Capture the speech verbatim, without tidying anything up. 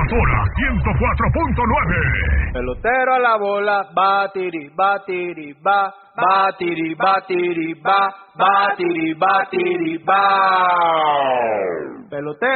Sabrosona ciento cuatro punto nueve. Pelotero a la bola, batiri, batiri, ba, batiri, batiri, ba, batiri, batiri, ba. Pelotero